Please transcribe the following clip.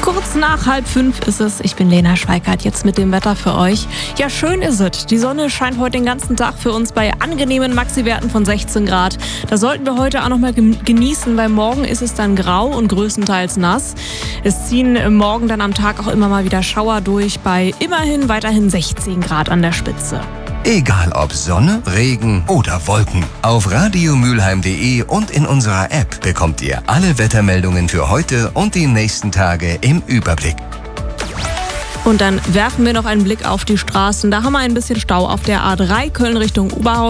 Kurz nach 4:30 ist es. Ich bin Lena Schweikart, jetzt mit dem Wetter für euch. Ja, schön ist es. Die Sonne scheint heute den ganzen Tag für uns bei angenehmen Maxiwerten von 16 Grad. Da sollten wir heute auch noch mal genießen, weil morgen ist es dann grau und größtenteils nass. Es ziehen morgen dann am Tag auch immer mal wieder Schauer durch bei immerhin weiterhin 16 Grad an der Spitze. Egal ob Sonne, Regen oder Wolken. Auf radiomülheim.de und in unserer App bekommt ihr alle Wettermeldungen für heute und die nächsten Tage im Überblick. Und dann werfen wir noch einen Blick auf die Straßen. Da haben wir ein bisschen Stau auf der A3 Köln Richtung Oberhausen.